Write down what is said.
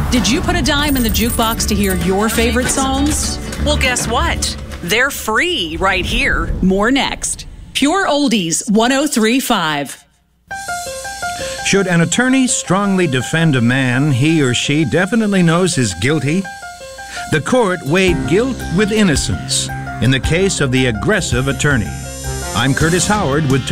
Did you put a dime in the jukebox to hear your favorite songs? Well, guess what? They're free right here. More next. Pure Oldies 103.5. Should an attorney strongly defend a man he or she definitely knows is guilty? The court weighed guilt with innocence in the case of the aggressive attorney. I'm Curtis Howard with